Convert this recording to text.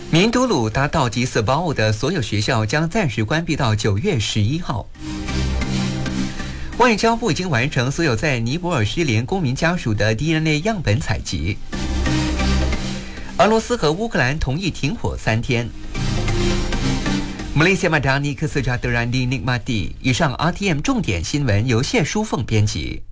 明都鲁达道吉斯堡的所有学校将暂时关闭到9月11号。外交部已经完成所有在尼泊尔失联公民家属的 DNA 样本采集。俄罗斯和乌克兰同意停火3天。Malaysia Madani Kesejahteraan dinikmati。以上 RTM 重点新闻由谢淑凤编辑。